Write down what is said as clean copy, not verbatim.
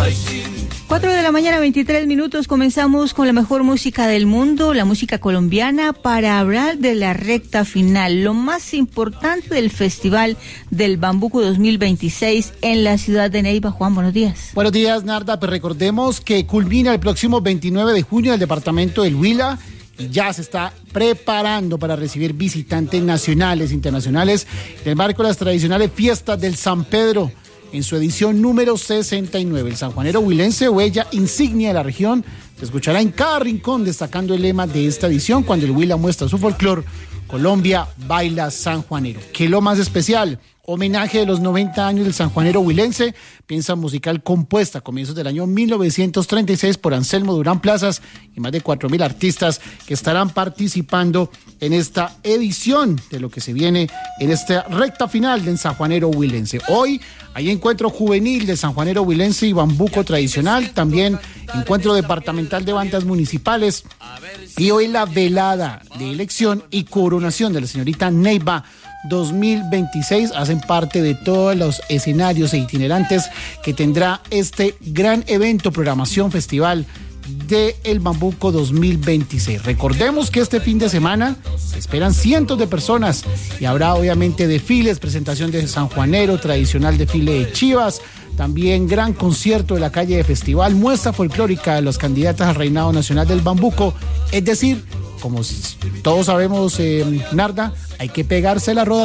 4 de la mañana, 23 minutos. Comenzamos con la mejor música del mundo, la música colombiana, para hablar de la recta final, lo más importante del Festival del Bambuco 2026 en la ciudad de Neiva. Juan, buenos días. Buenos días, Narda. Pues recordemos que culmina el próximo 29 de junio en el departamento del Huila y ya se está preparando para recibir visitantes nacionales e internacionales en el marco de las tradicionales fiestas del San Pedro, en su edición número 69. El sanjuanero huilense, huella insignia de la región, se escuchará en cada rincón destacando el lema de esta edición: cuando el Huila muestra su folclor, Colombia baila sanjuanero. ¿Qué es lo más especial? Homenaje de los 90 años del sanjuanero huilense, pieza musical compuesta a comienzos del año 1936 por Anselmo Durán Plazas y más de 4.000 artistas que estarán participando en esta edición de lo que se viene en esta recta final del sanjuanero huilense. Hoy hay encuentro juvenil de sanjuanero huilense y bambuco tradicional, también encuentro departamental de bandas municipales y hoy la velada de elección y coronación de la señorita Neiva 2026 hacen parte de todos los escenarios e itinerantes que tendrá este gran evento, programación, festival de El Bambuco 2026. Recordemos que este fin de semana se esperan cientos de personas y habrá obviamente desfiles, presentación de sanjuanero, tradicional desfile de chivas, también gran concierto de la calle de festival, muestra folclórica de los candidatos al reinado nacional del Bambuco. Es decir, como todos sabemos, Narda, hay que pegarse la roda